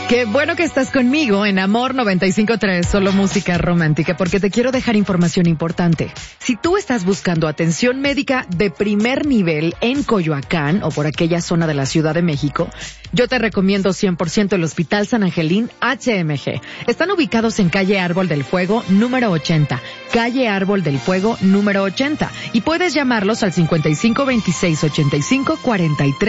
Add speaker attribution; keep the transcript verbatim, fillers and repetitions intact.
Speaker 1: Qué bueno que estás conmigo en Amor noventa y cinco punto tres, solo música romántica, porque te quiero dejar información importante. Si tú estás buscando atención médica de primer nivel en Coyoacán o por aquella zona de la Ciudad de México, yo te recomiendo cien por ciento el Hospital San Angelín H M G. Están ubicados en calle Árbol del Fuego número ochenta, calle Árbol del Fuego número ochenta, y puedes llamarlos al cincuenta y cinco veintiséis ochenta y cinco cuarenta y tres